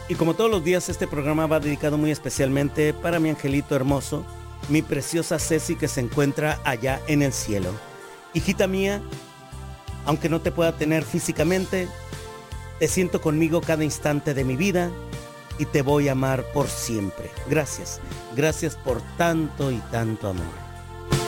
Y como todos los días, este programa va dedicado muy especialmente para mi angelito hermoso, mi preciosa Ceci, que se encuentra allá en el cielo. Hijita mía, aunque no te pueda tener físicamente, te siento conmigo cada instante de mi vida y te voy a amar por siempre. Gracias, gracias por tanto y tanto amor.